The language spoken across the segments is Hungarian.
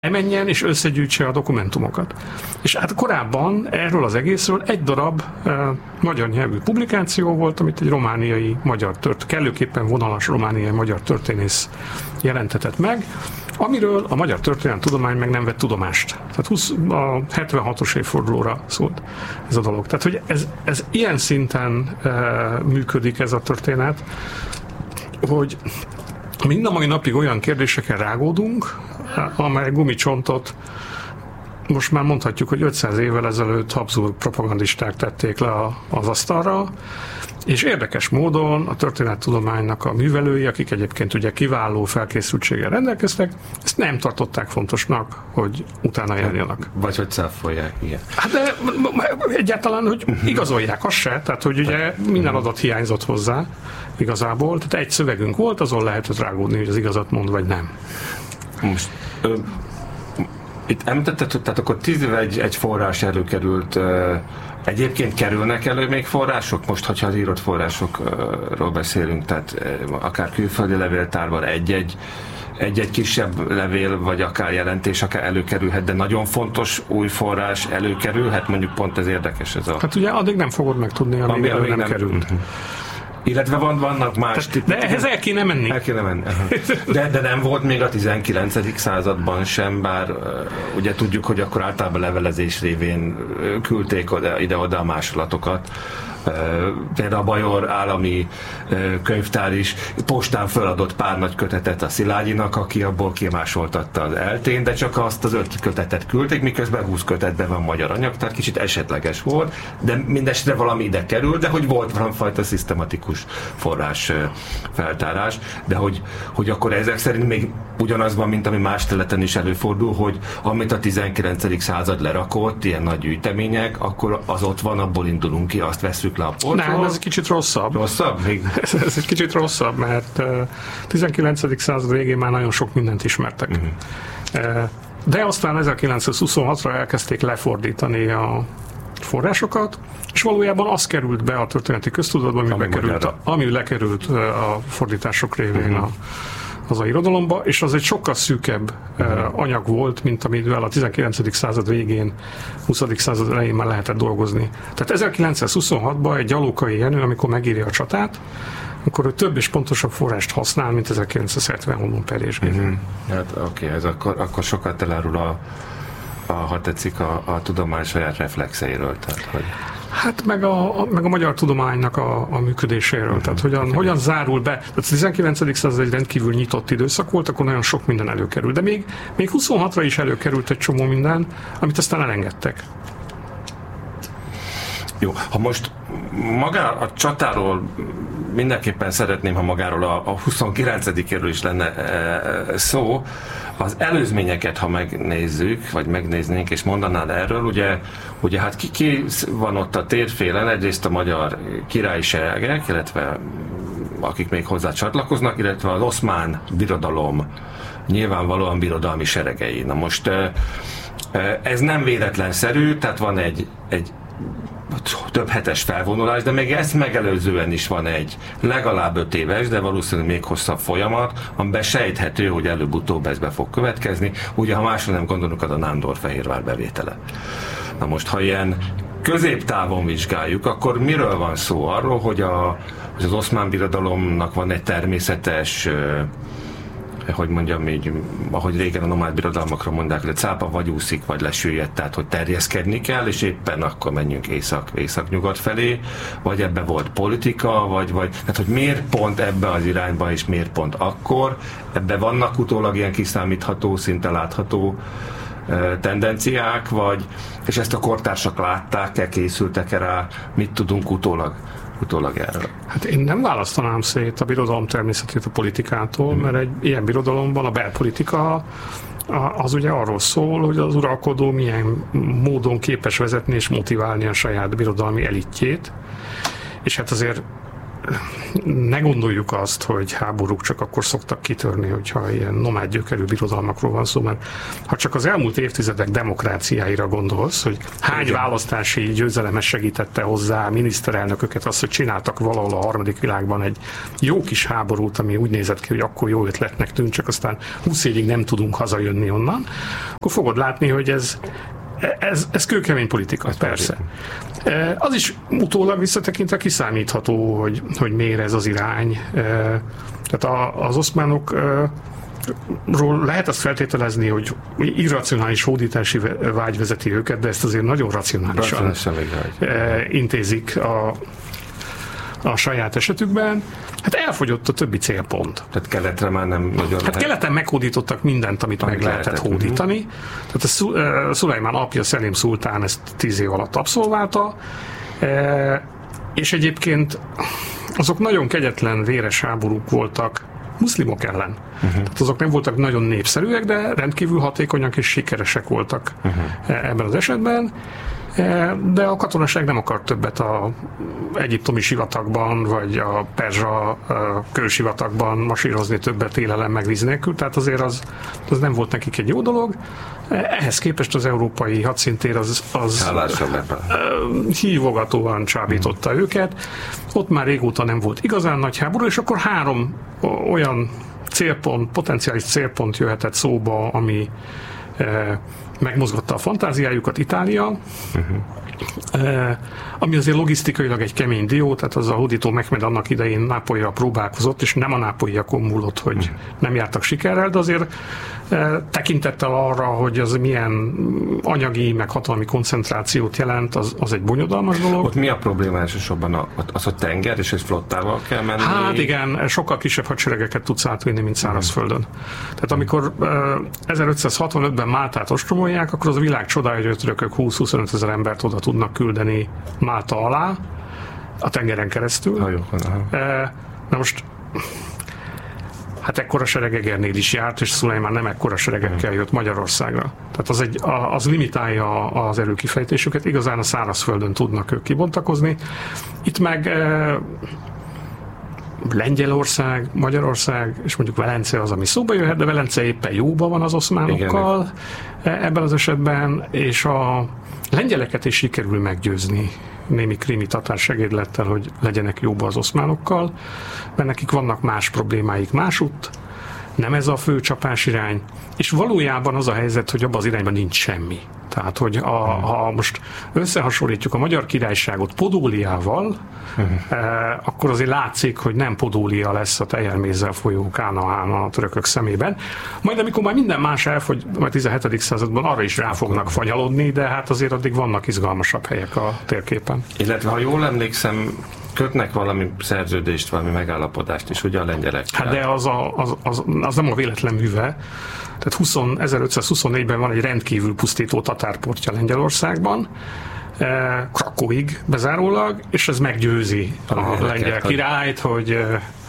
menjen és összegyűjtse a dokumentumokat. És hát korábban erről az egészről egy darab magyar nyelvű publikáció volt, amit egy romániai magyar kellőképpen vonalas romániai magyar történész jelentetett meg, amiről a magyar történelemtudomány meg nem vett tudomást. Tehát a 76-os évfordulóra szólt ez a dolog. Tehát, hogy ez ilyen szinten működik ez a történet, hogy mind a mai napig olyan kérdésekkel rágódunk, amely gumicsontot most már mondhatjuk, hogy 500 évvel ezelőtt Habsburg propagandisták tették le az asztalra, és érdekes módon a történettudománynak a művelői, akik egyébként ugye kiváló felkészültséggel rendelkeztek, ezt nem tartották fontosnak, hogy utána járjanak. Vagy hogy cáfolják, igen. Hát de egyáltalán, hogy igazolják, az se, tehát hogy ugye minden adat hiányzott hozzá igazából, tehát egy szövegünk volt, azon lehetett rágódni, hogy az igazat mond, vagy nem. Most itt említetted, tehát akkor 10 éve egy forrás előkerült. Egyébként kerülnek elő még források? Most, hogyha az írott forrásokról beszélünk, tehát akár külföldi levéltárban egy-egy kisebb levél, vagy akár jelentés, akár előkerülhet, de nagyon fontos új forrás előkerülhet, mondjuk pont ez érdekes ez a... Hát ugye addig nem fogod megtudni, amíg elő nem került. Illetve vannak más... De ehhez el kéne menni. El kéne menni. De nem volt még a 19. században sem, bár ugye tudjuk, hogy akkor általában levelezés révén küldték ide-oda a másolatokat. Például a Bajor állami könyvtár is postán feladott pár nagy kötetet a Szilágyinak, aki abból kimásoltatta az eltén, de csak azt az 5 kötetet küldték, miközben 20 kötetben van magyar anyag, tehát kicsit esetleges volt, de mindesetre valami ide kerül, de hogy volt valamifajta szisztematikus forrás feltárás, de hogy akkor ezek szerint még ugyanaz van, mint ami más területen is előfordul, hogy amit a 19. század lerakott, ilyen nagy gyűjtemények, akkor az ott van, abból indulunk ki, azt vesszük le a polcról. Nem, ez egy kicsit rosszabb. Rosszabb? Ez egy kicsit rosszabb, mert 19. század végén már nagyon sok mindent ismertek. De aztán 1926-ra elkezdték lefordítani a forrásokat, és valójában az került be a történeti köztudatba, ami lekerült a fordítások révén az a irodalomba, és az egy sokkal szűkebb anyag volt, mint amivel a 19. század végén, 20. század elején már lehetett dolgozni. Tehát 1926-ban egy Gyalókai Jenő, amikor megírja a csatát, akkor ő több és pontosabb forrást használ, mint 1970-ban Perés-Géza. Hát oké, ez akkor sokat elárul ha tetszik, a tudomány saját reflexeiről. Tehát, hogy... Hát meg a magyar tudománynak a működéséről, tehát hogyan zárul be. Tehát a 19. század egy rendkívül nyitott időszak volt, akkor nagyon sok minden előkerült. De még 26-ra is előkerült egy csomó minden, amit aztán elengedtek. Jó, ha most magáról a csatáról mindenképpen szeretném, ha magáról a 29-éről is lenne szó, az előzményeket, ha megnézzük, vagy megnéznénk, és mondanád erről, ugye hát ki van ott a térfélen, egyrészt a magyar királyi seregek, illetve akik még hozzá csatlakoznak, illetve az oszmán birodalom nyilvánvalóan birodalmi seregei. Na most ez nem véletlenszerű, tehát van egy több hetes felvonulás, de még ezt megelőzően is van egy legalább 5 éves, de valószínűleg még hosszabb folyamat, amiben sejthető, hogy előbb-utóbb ez be fog következni. Ugye, ha másra nem gondolunk, az a Nándor-Fehérvár bevétele. Na most, ha ilyen középtávon vizsgáljuk, akkor miről van szó? Arról, hogy az oszmán birodalomnak van egy természetes hogy mondjam így, ahogy régen a nomád birodalmakra mondták, hogy a cápa vagy úszik, vagy lesüllyedt, tehát hogy terjeszkedni kell, és éppen akkor menjünk észak-nyugat felé, vagy ebbe volt politika, vagy tehát hogy miért pont ebbe az irányba, és miért pont akkor, ebbe vannak utólag ilyen kiszámítható, szinte látható tendenciák, és ezt a kortársak látták-e, készültek-e rá, mit tudunk utólag erről? Hát én nem választanám szét a birodalom természetét a politikától, mert egy ilyen birodalomban a belpolitika az ugye arról szól, hogy az uralkodó milyen módon képes vezetni és motiválni a saját birodalmi elitjét. És hát azért ne gondoljuk azt, hogy háborúk csak akkor szoktak kitörni, hogyha ilyen nomád gyökerű birodalmakról van szó, mert ha csak az elmúlt évtizedek demokráciáira gondolsz, hogy hány választási győzelemes segítette hozzá miniszterelnököket azt, hogy csináltak valahol a harmadik világban egy jó kis háborút, ami úgy nézett ki, hogy akkor jó ötletnek tűnt, csak aztán 20 évig nem tudunk hazajönni onnan, akkor fogod látni, hogy ez kőkemény politika, persze. Az is utólag visszatekintve kiszámítható, hogy miért ez az irány. Tehát az oszmánokról lehet azt feltételezni, hogy irracionális hódítási vágy vezeti őket, de ezt azért nagyon racionálisan intézik a saját esetükben. Hát elfogyott a többi célpont. Tehát keletre már nem nagyon lehet. Keleten meghódítottak mindent, amit meg lehetett hódítani. Tehát a Szulajmán apja, Szelém szultán ezt 10 év alatt abszolválta, és egyébként azok nagyon kegyetlen, véres háborúk voltak muszlimok ellen. Tehát azok nem voltak nagyon népszerűek, de rendkívül hatékonyak és sikeresek voltak ebben az esetben. De a katonaság nem akart többet az egyiptomi sivatagban, vagy a perzsa kősivatagban masírozni többet élelem meg víz nélkül, tehát azért az nem volt nekik egy jó dolog. Ehhez képest az európai hadszintér az hívogatóan csábította őket. Ott már régóta nem volt igazán nagy háború, és akkor 3 olyan potenciális célpont jöhetett szóba, ami megmozgatta a fantáziájukat. Itália, ami azért logisztikailag egy kemény dió, tehát az a hódító Mehmed annak idején Nápolyra próbálkozott, és nem a nápolyiakon múlott, hogy nem jártak sikerrel, de azért tekintettel arra, hogy az milyen anyagi, meg hatalmi koncentrációt jelent, az egy bonyodalmas dolog. Ott mi a probléma elsősorban? Az a tenger, és egy flottával kell menni? Hát igen, sokkal kisebb hadseregeket tudsz átvinni, mint szárazföldön. Tehát amikor 1565-ben Máltát ostromolják, akkor az a világ csodája, hogy a törökök 20-25 ezer embert oda tudnak küldeni Málta alá, a tengeren keresztül. Na most hát ekkora sereg Egernél is járt, és Szulajmán nem ekkora seregekkel jött Magyarországra. Tehát az limitálja az erőkifejtésüket, igazán a szárazföldön tudnak ők kibontakozni. Itt meg Lengyelország, Magyarország, és mondjuk Velence az, ami szóba jöhet, de Velence éppen jóban van az oszmánokkal ebben az esetben, és a lengyeleket is sikerül meggyőzni némi krími tatár segédlettel, hogy legyenek jóba az oszmánokkal, mert nekik vannak más problémáik másutt, nem ez a fő csapásirány, és valójában az a helyzet, hogy abban az irányban nincs semmi. Tehát, hogy ha most összehasonlítjuk a Magyar Királyságot Podóliával, akkor azért látszik, hogy nem Podólia lesz a tejjelmézzel folyó Kánaán a törökök szemében. Majd amikor már minden más elfogy, majd 17. században arra is rá fognak fanyalodni, de hát azért addig vannak izgalmasabb helyek a térképen. Illetve, ha jól emlékszem, kötnek valami szerződést, valami megállapodást is, ugye a lengyelekkel? Hát de az nem a véletlen műve. Tehát 1524-ben van egy rendkívül pusztító tatárportja Lengyelországban, Krakóig bezárólag, és ez meggyőzi a lengyel királyt, hogy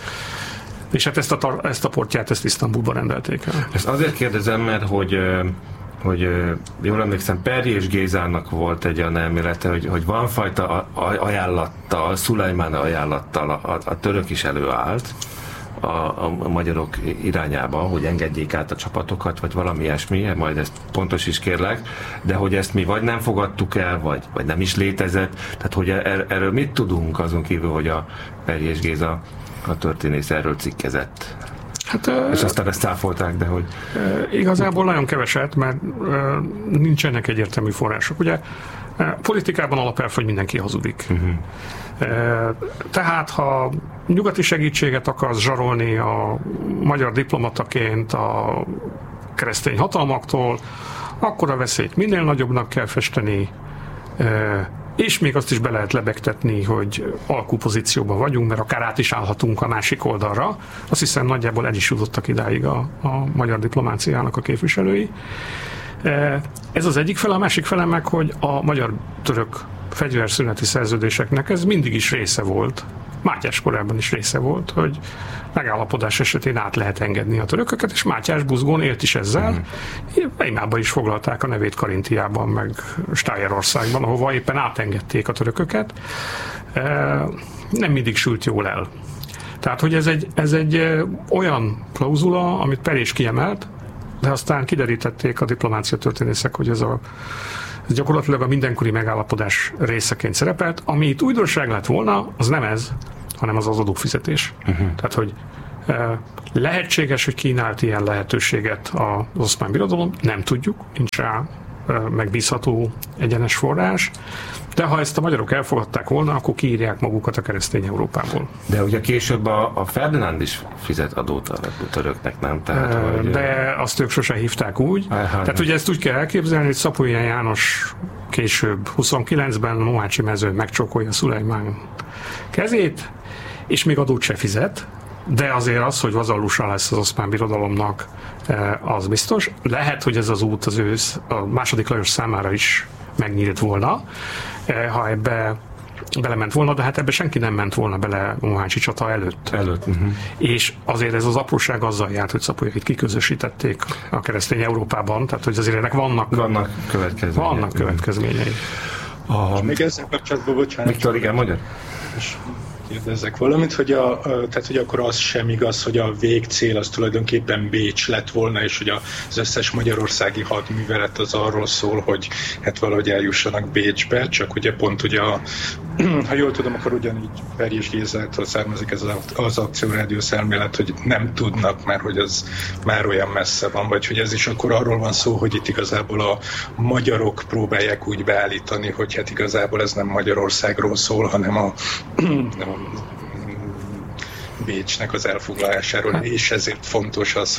és hát ezt a portját Isztambulban rendelték el. Ezt azért kérdezem, mert hogy jól emlékszem, Perry és Gézának volt egy olyan elmélete, hogy van fajta ajánlattal, Szulajmán ajánlattal a török is előállt a magyarok irányába, hogy engedjék át a csapatokat, vagy valami ilyesmi, majd ezt pontos is kérlek, de hogy ezt mi vagy nem fogadtuk el, vagy nem is létezett, tehát hogy erről mit tudunk azon kívül, hogy a Perry és Géza, a történész erről cikkezett? Hát, és aztán ezt cáfolták, de hogy... Igazából nagyon keveset, mert nincsenek egyértelmű források. Ugye politikában alapelv, hogy mindenki hazudik. Tehát, ha nyugati segítséget akarsz zsarolni a magyar diplomataként a keresztény hatalmaktól, akkor a veszélyt minél nagyobbnak kell festeni, és még azt is be lehet lebegtetni, hogy alkupozícióban vagyunk, mert akár át is állhatunk a másik oldalra. Azt hiszem nagyjából el is jutottak idáig a magyar diplomáciának a képviselői. Ez az egyik fele, a másik fele meg, hogy a magyar-török fegyverszüneti szerződéseknek ez mindig is része volt. Mátyás korában is része volt, hogy megállapodás esetén át lehet engedni a törököket, és Mátyás buzgón élt is ezzel. Weimárban is foglalták a nevét Karintiában, meg Stájerországban, ahova éppen átengedték a törököket. Nem mindig sült jól el. Tehát, hogy ez egy olyan klauzula, amit Perés kiemelt, de aztán kiderítették a diplomácia történészek, hogy ez gyakorlatilag a mindenkori megállapodás részeként szerepelt. Ami itt újdonság lett volna, az nem ez, hanem az adófizetés. Tehát, hogy lehetséges, hogy kínált ilyen lehetőséget az Oszmán Birodalom, nem tudjuk, nincs rá megbízható egyenes forrás, de ha ezt a magyarok elfogadták volna, akkor kiírják magukat a keresztény Európából. De ugye később a Ferdinánd is fizet adót a töröknek, nem? Tehát, de azt ők sose hívták úgy. Tehát ugye ezt úgy kell elképzelni, hogy Szapolyai János később 29-ben Mohácsi mezőn megcsókolja Szulejmán kezét, és még adót se fizet, de azért az, hogy vazallusa lesz az Oszmán Birodalomnak, az biztos. Lehet, hogy ez az út az a második Lajos számára is megnyílt volna, ha ebbe belement volna, de hát ebbe senki nem ment volna bele Mohácsi csata előtt. És azért ez az apróság azzal járt, hogy Szapolyait kiközösítették a keresztény Európában, tehát hogy azért ennek vannak következményei. És még ezzel kapcsolatban, bocsánat. Viktor, igen, mondjad. Kérdezzek valamit, hogy tehát hogy akkor az sem igaz, hogy a végcél az tulajdonképpen Bécs lett volna, és hogy az összes magyarországi hadművelet az arról szól, hogy hát valahogy eljussanak Bécsbe, csak ugye pont ugye ha jól tudom, akkor ugyanígy Perjes Gézától származik ez az akciórádiusz elmélet, hogy nem tudnak, mert hogy az már olyan messze van, vagy hogy ez is akkor arról van szó, hogy itt igazából a magyarok próbálják úgy beállítani, hogy hát igazából ez nem Magyarországról szól, hanem a Bécsnek az elfoglalásáról, és ezért fontos az,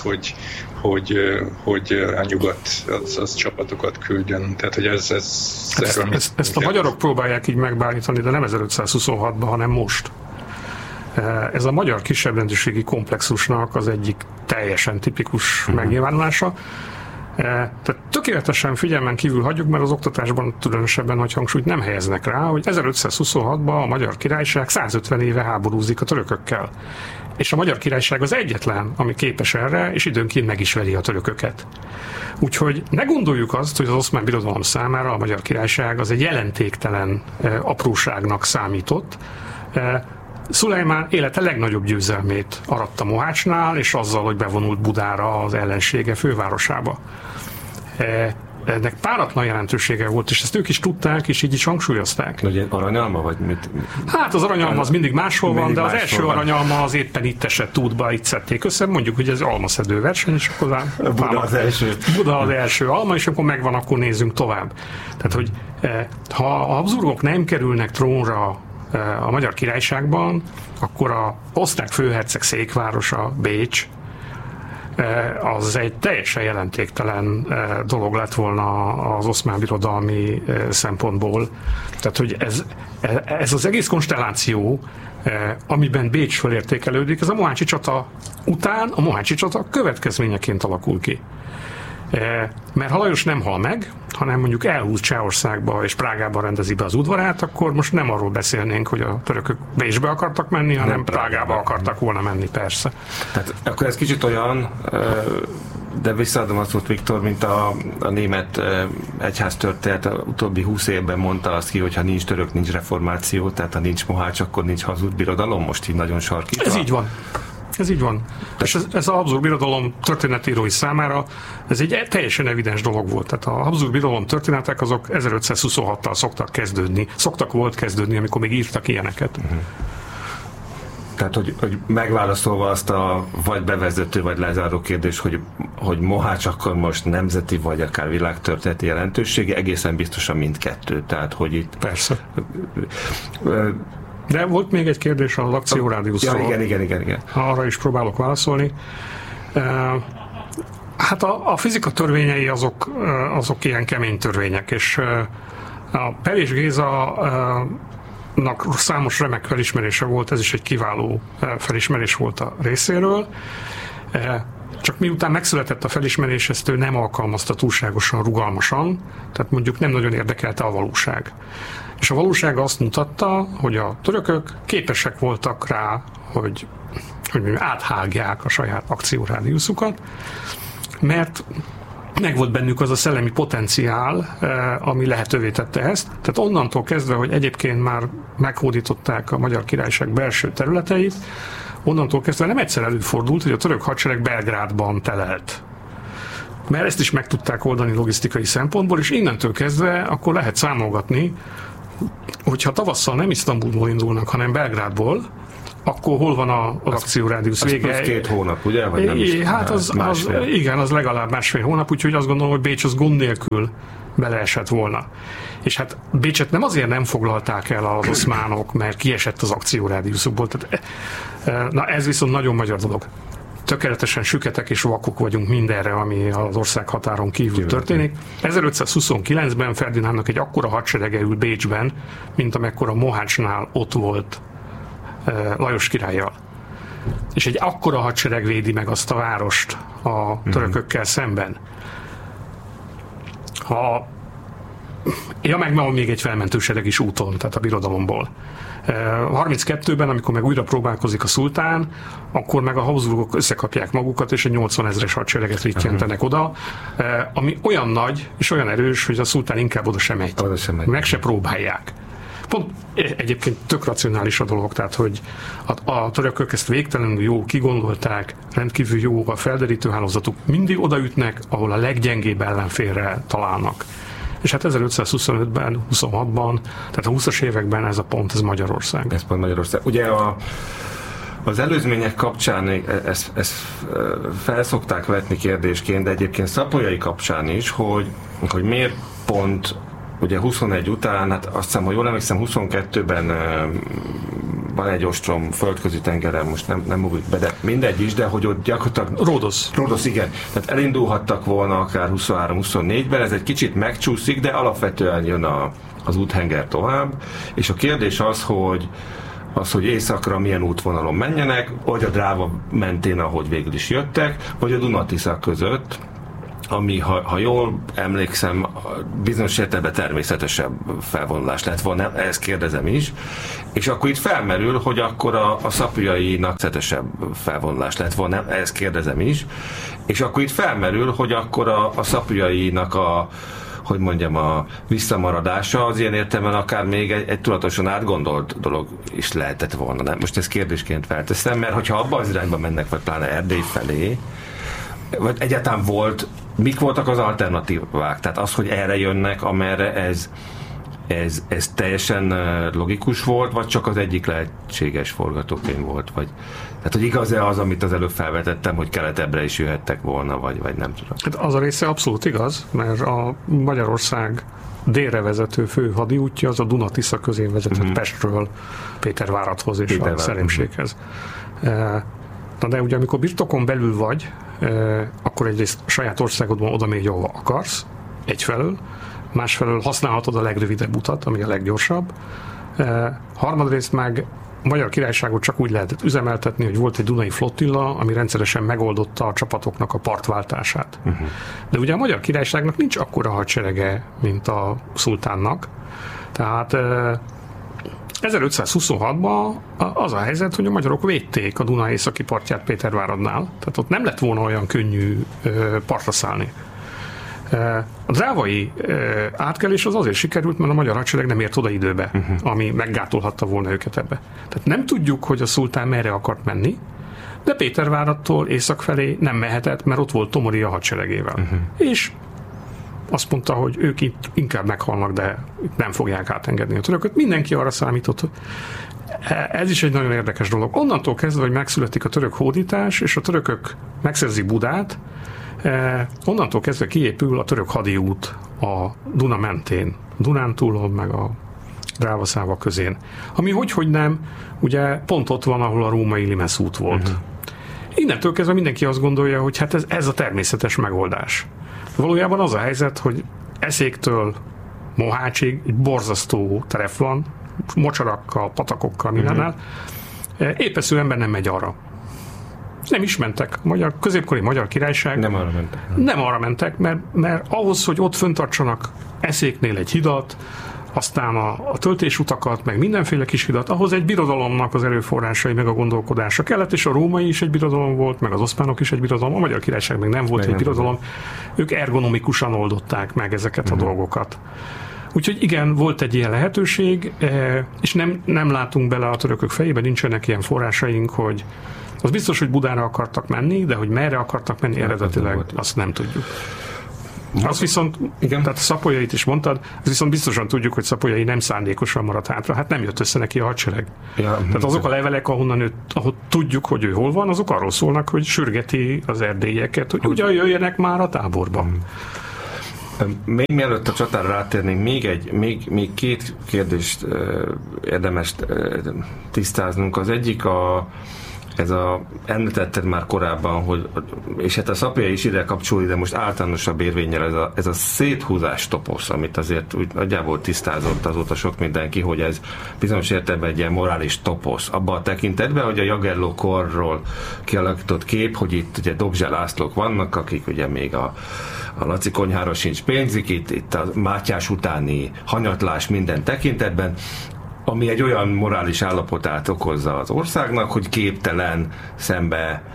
hogy a nyugat az csapatokat küldjön. Tehát, hogy ezt a magyarok próbálják így megbállítani, de nem 1526-ban, hanem most. Ez a magyar kisebbrendűségi komplexusnak az egyik teljesen tipikus megnyilvánulása. Tehát tökéletesen figyelmen kívül hagyjuk, mert az oktatásban különösebben nagy hangsúlyt nem helyeznek rá, hogy 1526-ban a Magyar Királyság 150 éve háborúzik a törökökkel. És a Magyar Királyság az egyetlen, ami képes erre, és időnként meg is veri a törököket. Úgyhogy ne gondoljuk azt, hogy az Oszmán Birodalom számára a Magyar Királyság az egy jelentéktelen apróságnak számított. Szulejmán élete legnagyobb győzelmét aratta Mohácsnál, és azzal, hogy bevonult Budára, az ellensége fővárosába. Ennek páratlan jelentősége volt, és ezt ők is tudták, és így is hangsúlyozták. Ugye aranyalma, vagy mit? Hát az aranyalma az mindig máshol van, de az első aranyalma az éppen itt esett útba, itt szedték össze, mondjuk, hogy ez almaszedő verseny, és akkor Buda az első alma, és akkor megvan, akkor nézzünk tovább. Tehát, hogy ha a Habsburgok nem kerülnek trónra a Magyar Királyságban, akkor az osztrák főherceg székvárosa, Bécs, az egy teljesen jelentéktelen dolog lett volna az oszmán birodalmi szempontból. Tehát, hogy ez az egész konstelláció, amiben Bécs felértékelődik, ez a Mohácsi csata után a Mohácsi csata következményeként alakul ki. Mert ha Lajos nem hal meg, hanem mondjuk elhúz Csehországba és Prágában rendezi be az udvarát, akkor most nem arról beszélnénk, hogy a törökök Bécsbe akartak menni, hanem Prágába akartak volna menni, persze. Tehát akkor ez kicsit olyan, de visszaadom azt volt Viktor, mint a német egyháztörténet utóbbi 20 évben mondta azt ki, hogy ha nincs török, nincs reformáció, tehát ha nincs Mohács, akkor nincs Habsburg birodalom, most így nagyon sarkítva. Ez így van. Ez így van. És ez a Habsburg birodalom történetírói számára ez egy teljesen evidens dolog volt. Tehát a Habsburg birodalom történetek azok 1526-tal szoktak kezdődni, amikor még írtak ilyeneket. Tehát, hogy megválaszolva azt a vagy bevezető, vagy lezáró kérdés, hogy Mohács akkor most nemzeti, vagy akár világtörténeti jelentősége, egészen biztosan mindkettő. Tehát, hogy itt... Persze. De volt még egy kérdés a akciórádiuszról. Ja, igen. Arra is próbálok válaszolni. Hát a fizika törvényei azok ilyen kemény törvények, és a Perés Gézának számos remek felismerése volt, ez is egy kiváló felismerés volt a részéről. Csak miután megszületett a felismerés, ezt ő nem alkalmazta túlságosan rugalmasan, tehát mondjuk nem nagyon érdekelte a valóság. És a valóság azt mutatta, hogy a törökök képesek voltak rá, hogy áthágják a saját akciórádiuszukat, mert meg volt bennük az a szellemi potenciál, ami lehetővé tette ezt. Tehát onnantól kezdve, hogy egyébként már meghódították a Magyar Királyság belső területeit, onnantól kezdve nem egyszer előfordult, hogy a török hadsereg Belgrádban telelt. Mert ezt is meg tudták oldani logisztikai szempontból, és innentől kezdve akkor lehet számolgatni, hogyha tavasszal nem Isztambulból indulnak, hanem Belgrádból, akkor hol van az akciórádiusz vége? Az 2 hónap, ugye? Vagy nem is, hát az legalább másfél hónap, úgyhogy azt gondolom, hogy Bécs az gond nélkül beleesett volna. És hát Bécset nem azért nem foglalták el az oszmánok, mert kiesett az akciórádiuszukból. Na ez viszont nagyon magyar dolog. Tökéletesen süketek és vakok vagyunk mindenre, ami az ország határon kívül történik. 1529-ben Ferdinándnak egy akkora hadserege ült Bécsben, mint amekkora Mohácsnál ott volt Lajos királlyal. És egy akkora hadsereg védi meg azt a várost a törökökkel szemben. Meg van még egy felmentősereg is úton, tehát a birodalomból. 32-ben, amikor meg újra próbálkozik a szultán, akkor meg a Habsburgok összekapják magukat, és egy 80 000-es hadsereget rittyentenek oda, ami olyan nagy és olyan erős, hogy a szultán inkább oda sem megy. Meg se próbálják. Pont egyébként tök racionális a dolog, tehát hogy a törökök ezt végtelenül jó kigondolták, rendkívül jó a felderítő hálózatuk, mindig odaütnek, ahol a leggyengébb ellenfélre találnak. És hát 1525-ben, 26-ban, tehát a 20-as években ez a pont, ez Magyarország. Ez pont Magyarország. Ugye az előzmények kapcsán ezt felszokták vetni kérdésként, de egyébként Szapolyai kapcsán is, hogy miért pont ugye 21 után, hát azt hiszem, hogy jól emlékszem, 22-ben van egy ostrom földközi tengeren, most nem ugrik be, de mindegy is, de hogy ott gyakorlatilag... Ródosz, igen. Tehát elindulhattak volna akár 23-24-ben, ez egy kicsit megcsúszik, de alapvetően jön az úthenger tovább, és a kérdés az, hogy északra milyen útvonalon menjenek, vagy a Dráva mentén, ahogy végül is jöttek, vagy a Duna-Tisza között, ami, ha jól emlékszem, bizonyos értelemben természetesebb felvonulás lett volna, ezt kérdezem is, és akkor itt felmerül, hogy akkor a szapolyainak természetesebb felvonulás lett volna, ezt kérdezem is, és akkor itt felmerül, hogy akkor a szapolyainak a visszamaradása az ilyen értelemben akár még egy tudatosan átgondolt dolog is lehetett volna. Nem? Most ezt kérdésként felteszem, mert hogyha abban az irányba mennek, vagy pláne Erdély felé, vagy egyáltalán mik voltak az alternatívák? Tehát az, hogy erre jönnek, amerre ez teljesen logikus volt, vagy csak az egyik lehetséges forgatókönyv volt? Tehát, hogy igaz-e az, amit az előbb felvetettem, hogy keletebbre is jöhettek volna, vagy nem tudom? Hát az a része abszolút igaz, mert a Magyarország délre vezető fő hadiútja az a Duna-Tisza közén vezetett Pestről Péterváradhoz és a Szerémséghez. De ugye amikor birtokon belül vagy, akkor egyrészt saját országodban oda mégy, ahova akarsz, egyfelől, másfelől használhatod a legrövidebb utat, ami a leggyorsabb. Harmadrészt meg a Magyar Királyságot csak úgy lehetett üzemeltetni, hogy volt egy Dunai flottilla, ami rendszeresen megoldotta a csapatoknak a partváltását. De ugye a Magyar Királyságnak nincs akkora hadserege, mint a szultánnak. Tehát 1526-ban az a helyzet, hogy a magyarok védték a Duna északi partját Péterváradnál, tehát ott nem lett volna olyan könnyű partra szállni. A drávai átkelés az azért sikerült, mert a magyar hadsereg nem ért oda időbe, ami meggátolhatta volna őket ebbe. Tehát nem tudjuk, hogy a szultán merre akart menni, de Péterváradtól észak felé nem mehetett, mert ott volt Tomori a hadseregével. És azt mondta, hogy ők itt inkább meghalnak, de nem fogják átengedni a törököt. Mindenki arra számított, hogy ez is egy nagyon érdekes dolog. Onnantól kezdve, hogy megszületik a török hódítás, és a törökök megszerzik Budát, onnantól kezdve kiépül a török hadiút a Duna mentén, Dunántúlon, meg a Dráva-Száva közén. Ami hogy nem, ugye pont ott van, ahol a római Limes út volt. Innentől kezdve mindenki azt gondolja, hogy hát ez a természetes megoldás. Valójában az a helyzet, hogy Eszéktől Mohácsig egy borzasztó terep van, mocsarakkal, patakokkal, mindennel. Épeszű ember nem megy arra. Nem is mentek. A középkori Magyar Királyság nem arra mentek, mert ahhoz, hogy ott föntartsanak Eszéknél egy hidat, aztán a töltésutakat, meg mindenféle kis hidat, ahhoz egy birodalomnak az erőforrásai, meg a gondolkodása kellett, és a római is egy birodalom volt, meg az oszmánok is egy birodalom, a Magyar Királyság meg nem volt egy birodalom. Ők ergonomikusan oldották meg ezeket a dolgokat. Úgyhogy igen, volt egy ilyen lehetőség, és nem látunk bele a törökök fejébe, nincsenek ilyen forrásaink, hogy az biztos, hogy Budára akartak menni, de hogy merre akartak menni eredetileg, azt nem tudjuk. Azt viszont, igen, tehát Szapolyait is mondtad, az viszont biztosan tudjuk, hogy Szapolyai nem szándékosan maradt hátra, hát nem jött össze neki a hadsereg. Ja, tehát azok a levelek, ahol tudjuk, hogy ő hol van, azok arról szólnak, hogy sürgeti az erdélyeket, hogy ugyan jöjjenek már a táborba. Még mielőtt a csatára rátérnénk, még két kérdést érdemes tisztáznunk. Az egyik említetted már korábban, hogy, és hát a Szapolyai is ide kapcsolódik, de most általánosabb érvénnyel ez a széthúzás toposz, amit azért úgy nagyjából tisztázott azóta sok mindenki, hogy ez bizonyos értelemben egy ilyen morális toposz. Abban a tekintetben, hogy a Jagelló korról kialakított kép, hogy itt ugye Dobzse Lászlók vannak, akik ugye még a Laci konyhára sincs pénzük, itt a Mátyás utáni hanyatlás minden tekintetben, ami egy olyan morális állapotát okozza az országnak, hogy képtelen szembe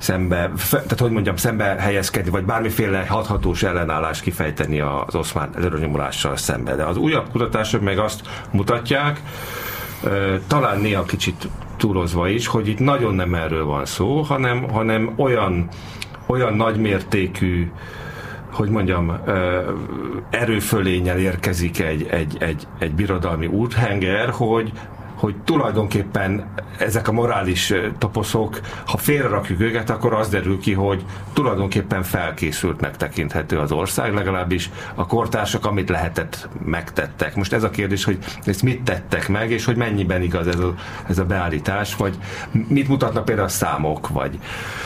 helyezkedni, vagy bármiféle hathatós ellenállást kifejteni az oszmán előrenyomulással szembe. De az újabb kutatások meg azt mutatják, talán néha kicsit túlozva is, hogy itt nagyon nem erről van szó, hanem olyan nagymértékű, hogy mondjam, erőfölénnyel érkezik egy birodalmi úthenger, hogy tulajdonképpen ezek a morális toposzok, ha félrerakjuk őket, akkor az derül ki, hogy tulajdonképpen felkészültnek tekinthető az ország, legalábbis a kortársak, amit lehetett, megtettek. Most ez a kérdés, hogy ezt mit tettek meg, és hogy mennyiben igaz ez a beállítás, vagy mit mutatnak például a számok, vagy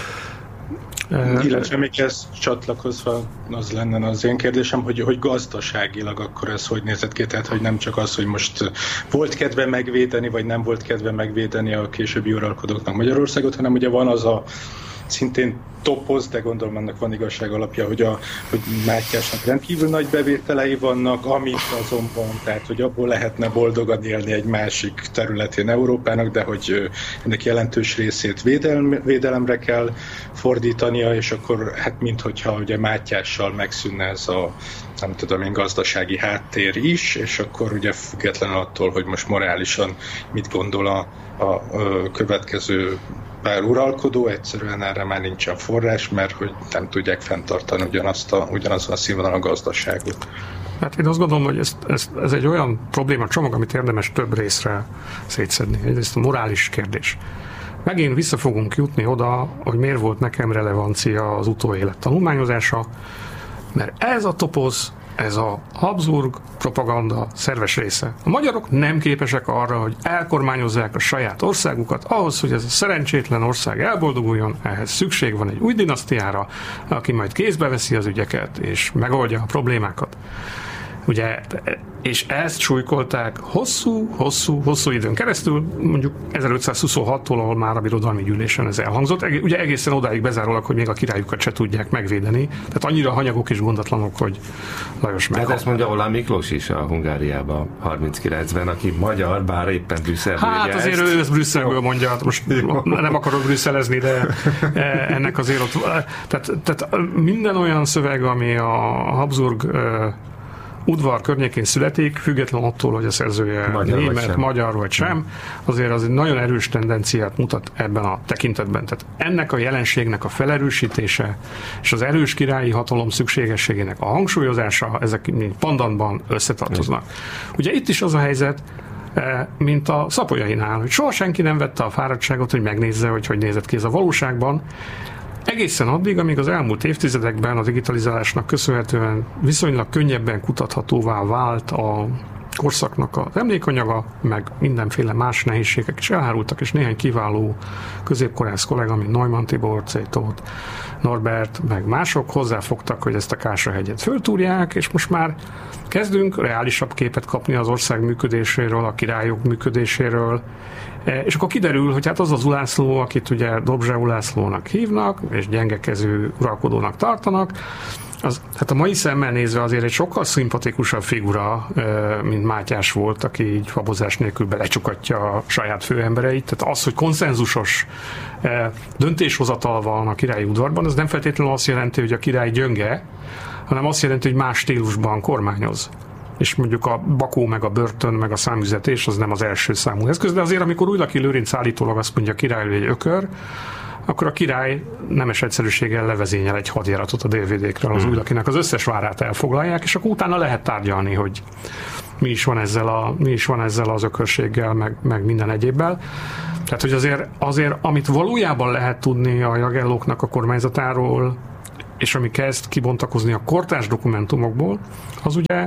illetve még ezt csatlakozva az lenne az én kérdésem, hogy gazdaságilag akkor ez hogy nézett ki, tehát hogy nem csak az, hogy most volt kedve megvédeni, vagy nem volt kedve megvédeni a későbbi uralkodóknak Magyarországot, hanem ugye van az a szintén topoz, de gondolom ennek van igazság alapja, hogy Mátyásnak rendkívül nagy bevételei vannak, amit azonban, tehát hogy abból lehetne boldogan élni egy másik területén Európának, de hogy ennek jelentős részét védelemre kell fordítania, és akkor hát minthogyha ugye Mátyással megszűnne ez a nem tudom én gazdasági háttér is, és akkor ugye független attól, hogy most morálisan mit gondol a következő pár uralkodó, egyszerűen erre már nincsen forrás, mert hogy nem tudják fenntartani ugyanazon a színvonalon a gazdaságot. Hát én azt gondolom, hogy ez egy olyan probléma csomag, amit érdemes több részre szétszedni. Egyrészt a morális kérdés. Megint vissza fogunk jutni oda, hogy miért volt nekem relevancia az utóélet tanulmányozása, mert ez a topoz, ez a Habsburg propaganda szerves része. A magyarok nem képesek arra, hogy elkormányozzák a saját országukat, ahhoz, hogy ez a szerencsétlen ország elboldoguljon, ehhez szükség van egy új dinasztiára, aki majd kézbe veszi az ügyeket, és megoldja a problémákat. Ugye, és ezt súlykolták hosszú időn keresztül, mondjuk 1526-tól, ahol már a birodalmi gyűlésen ez elhangzott, ugye egészen odáig bezárólag, hogy még a királyukat se tudják megvédeni, tehát annyira hanyagok és gondatlanok, hogy Lajos meghal. Hát ezt mondja Oláh Miklós is a Hungáriában 39-ben, aki magyar, bár éppen Brüsszelből. Hát azért ő ezt Brüsszelből mondja, most nem akarok brüsszelezni, de ennek azért ott, tehát minden olyan szöveg, ami a Habsburg udvar környékén születik, független attól, hogy a szerzője német, magyar vagy sem, azért az egy nagyon erős tendenciát mutat ebben a tekintetben. Tehát ennek a jelenségnek a felerősítése és az erős királyi hatalom szükségességének a hangsúlyozása, ezek mind pandanban összetartoznak. Ugye itt is az a helyzet, mint a Szapolyainál, hogy soha senki nem vette a fáradtságot, hogy megnézze, hogy nézett ki ez a valóságban. Egészen addig, amíg az elmúlt évtizedekben a digitalizálásnak köszönhetően viszonylag könnyebben kutathatóvá vált a korszaknak az emlékanyaga, meg mindenféle más nehézségek is elhárultak, és néhány kiváló középkorász kollega, mint Neumann Tibor, Cejtóth, Norbert, meg mások hozzáfogtak, hogy ezt a Kásra-hegyet föltúrják, és most már kezdünk reálisabb képet kapni az ország működéséről, a királyok működéséről, és akkor kiderül, hogy hát az az Ulászló, akit ugye Dobzse Ulászlónak hívnak, és gyengekező uralkodónak tartanak, az, hát a mai szemmel nézve azért egy sokkal szimpatikusabb figura, mint Mátyás volt, aki így habozás nélkül belecsukatja a saját főembereit. Tehát az, hogy konszenzusos döntéshozatal van a királyi udvarban, az nem feltétlenül azt jelenti, hogy a király gyönge, hanem azt jelenti, hogy más stílusban kormányoz. és mondjuk a bakó, meg a börtön, meg a számüzetés az nem az első számú eszköz, de azért amikor Újlaki Lőrinc állítólag azt mondja, király egy ökör, akkor a király nemes egyszerűséggel levezényel egy hadjáratot a délvidékről, az Újlakinak az összes várát elfoglalják, és akkor utána lehet tárgyalni, hogy mi is van ezzel az ökörséggel, meg minden egyébbel. Tehát, hogy azért amit valójában lehet tudni a Jagellóknak a kormányzatáról, és ami kezd kibontakozni a kortárs dokumentumokból, az ugye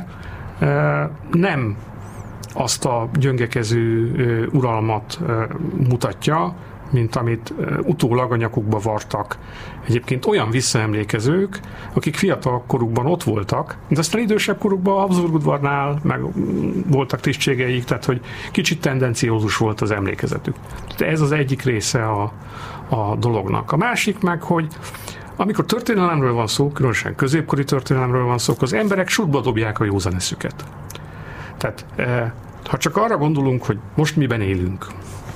nem azt a gyöngekezű uralmat mutatja, mint amit utólag a nyakukba vartak egyébként olyan visszaemlékezők, akik fiatal korukban ott voltak, de aztán idősebb korukban a Habsburg udvarnál meg voltak tisztségeik, tehát hogy kicsit tendenciózus volt az emlékezetük. Tehát ez az egyik része a dolognak. A másik meg, hogy amikor történelemről van szó, különösen középkori történelemről van szó, akkor az emberek sútba dobják a józan eszüket. Tehát ha csak arra gondolunk, hogy most miben élünk,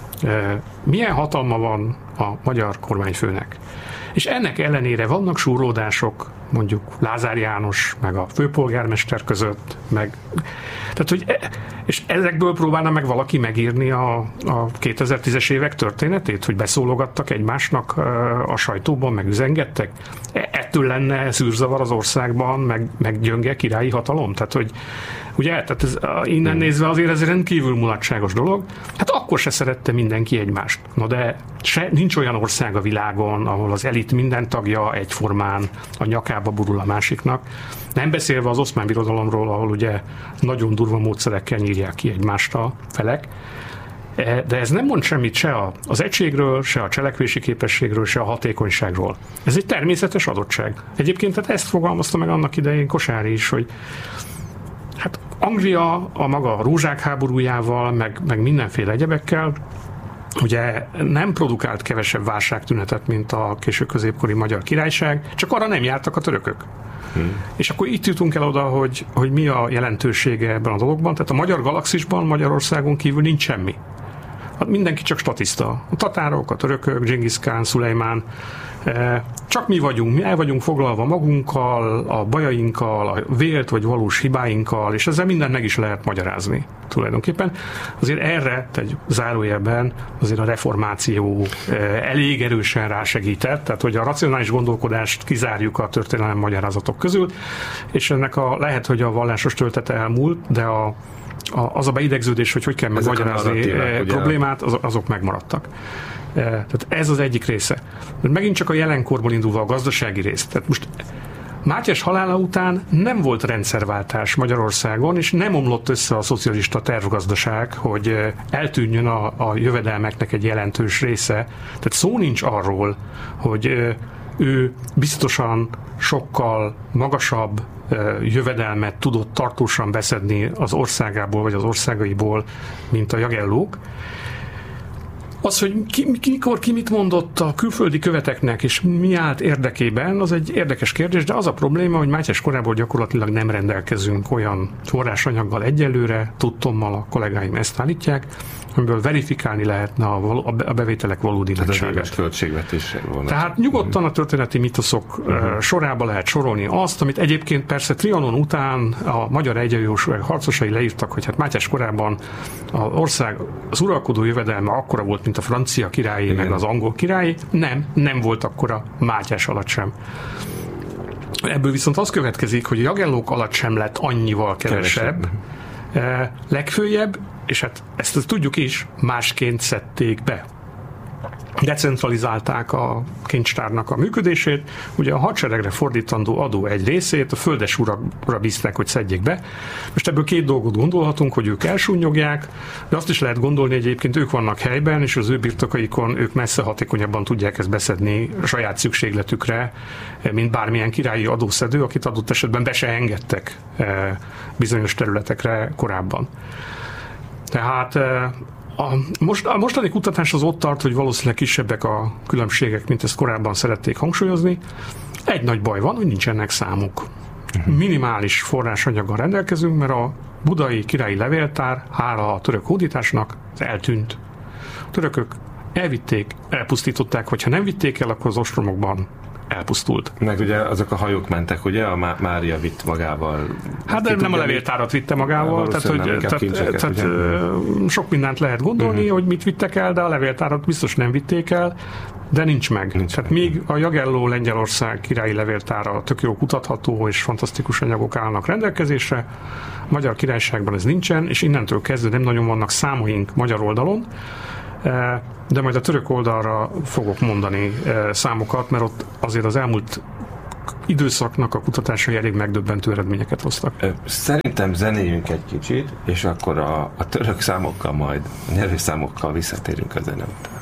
milyen hatalma van a magyar kormányfőnek, és ennek ellenére vannak súrlódások, mondjuk Lázár János, meg a főpolgármester között, tehát, hogy és ezekből próbálna meg valaki megírni a 2010-es évek történetét, hogy beszólogattak egymásnak a sajtóban, meg üzengettek? Ettől lenne szűrzavar az országban, meg gyönge királyi hatalom? Tehát, hogy ugye, tehát innen nézve azért ez rendkívül mulatságos dolog. Hát akkor se szerette mindenki egymást. Na de nincs olyan ország a világon, ahol az elit minden tagja egyformán a nyakába burul a másiknak. Nem beszélve az Oszmán Birodalomról, ahol ugye nagyon durva módszerekkel nyírják ki egymást a felek. De ez nem mond semmit se az egységről, se a cselekvési képességről, se a hatékonyságról. Ez egy természetes adottság. Egyébként tehát ezt fogalmazta meg annak idején Kossuth is, hogy hát Anglia a maga rózsák háborújával, meg mindenféle egyebekkel ugye nem produkált kevesebb válságtünetet, mint a késő középkori Magyar Királyság, csak arra nem jártak a törökök. És akkor itt jutunk el oda, hogy mi a jelentősége ebben a dologban. Tehát a magyar galaxisban Magyarországon kívül nincs semmi. Hát mindenki csak statiszta. A tatárok, a törökök, Dzsingisz Kán, Szulejmán. Csak mi vagyunk, mi el vagyunk foglalva magunkkal, a bajainkkal, a vélt vagy valós hibáinkkal, és ezzel mindent meg is lehet magyarázni tulajdonképpen. Azért erre, egy zárójelben azért a reformáció elég erősen rásegített, tehát hogy a racionális gondolkodást kizárjuk a történelem magyarázatok közül, és ennek lehet, hogy a vallásos töltete elmúlt, de az a beidegződés, hogy kell megmagyarázni problémát, azok megmaradtak. Tehát ez az egyik része. De megint csak a jelenkorból indulva a gazdasági rész. Tehát most Mátyás halála után nem volt rendszerváltás Magyarországon, és nem omlott össze a szocialista tervgazdaság, hogy eltűnjön a jövedelmeknek egy jelentős része. Tehát szó nincs arról, hogy ő biztosan sokkal magasabb jövedelmet tudott tartósan beszedni az országából, vagy az országaiból, mint a Jagellók. Az, hogy ki mit mondott a külföldi követeknek, és mi állt érdekében, az egy érdekes kérdés, de az a probléma, hogy Mátyás korából gyakorlatilag nem rendelkezünk olyan forrásanyaggal egyelőre, tudtommal a kollégáim ezt állítják, amiből verifikálni lehetne a bevételek valódi nagyságát. Tehát nyugodtan a történeti mitoszok sorába lehet sorolni azt, amit egyébként persze Trianon után a magyar egyenjogúság harcosai leírtak, hogy hát Mátyás korában az uralkodó jövedelme akkora volt, mint a francia királyi, meg az angol királyi. Nem volt akkora Mátyás alatt sem. Ebből viszont az következik, hogy a Jagellók alatt sem lett annyival kevesebb. Legfőjebb, és hát ezt tudjuk is, másként szedték be. Decentralizálták a kincstárnak a működését, ugye a hadseregre fordítandó adó egy részét a földes urakra bízták, hogy szedjék be. Most ebből két dolgot gondolhatunk, hogy ők elsúnyogják, de azt is lehet gondolni, hogy egyébként ők vannak helyben, és az ő birtokaikon ők messze hatékonyabban tudják ezt beszedni a saját szükségletükre, mint bármilyen királyi adószedő, akit adott esetben be se engedtek bizonyos területekre korábban. Tehát a mostani kutatás az ott tart, hogy valószínűleg kisebbek a különbségek, mint ezt korábban szerették hangsúlyozni. Egy nagy baj van, hogy nincsenek számuk. Minimális forrásanyaggal rendelkezünk, mert a budai királyi levéltár, hála a török hódításnak, eltűnt. A törökök elvitték, elpusztították, hogyha nem vitték el, akkor az ostromokban elpusztult. Meg ugye azok a hajók mentek, ugye? A Mária vitt magával. Hát de nem a levéltárat vitte magával, tehát sok mindent lehet gondolni, hogy mit vittek el, de a levéltárat biztos nem vitték el, de nincs meg. Tehát még a Jagelló Lengyelország királyi levéltára tök jó kutatható és fantasztikus anyagok állnak rendelkezésre. A Magyar Királyságban ez nincsen, és innentől kezdve nem nagyon vannak számaink magyar oldalon, de majd a török oldalra fogok mondani számokat, mert ott azért az elmúlt időszaknak a kutatásai elég megdöbbentő eredményeket hoztak. Szerintem zenéljünk egy kicsit, és akkor a török számokkal majd, a nyerőszámokkal visszatérünk a zene után.